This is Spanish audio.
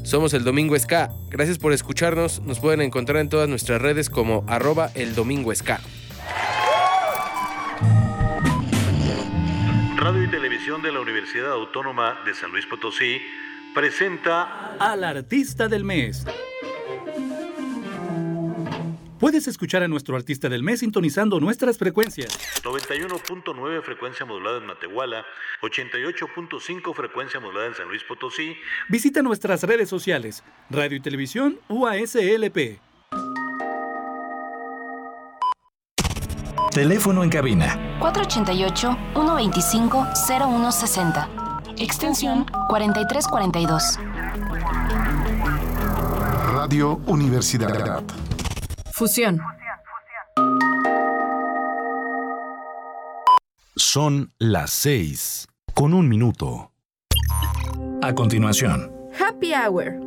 Somos El Domingo Ska. Gracias por escucharnos. Nos pueden encontrar en todas nuestras redes como @eldomingoska. Radio y Televisión de la Universidad Autónoma de San Luis Potosí presenta al Artista del Mes. Puedes escuchar a nuestro Artista del Mes sintonizando nuestras frecuencias. 91.9 frecuencia modulada en Matehuala, 88.5 frecuencia modulada en San Luis Potosí. Visita nuestras redes sociales, Radio y Televisión UASLP. Teléfono en cabina 488-125-0160. Extensión 4342. Radio Universidad. Fusión. Son las 6:01. A continuación, Happy Hour.